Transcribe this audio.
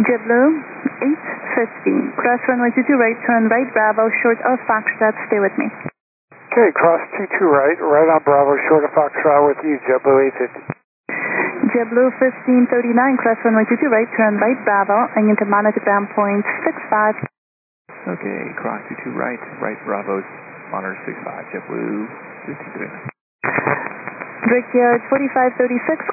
JetBlue 850, cross runway 22 right, turn right, Bravo, short of Foxtrot, stay with me. Okay, cross 22 right, right on Bravo, short of Foxtrot with you, JetBlue 850. JetBlue 1539, cross runway 22 right, turn right, Bravo, and into monitor ground point 65. Okay, cross 22 right, right Bravo, monitor 65, JetBlue 1539. Brickyard 4536.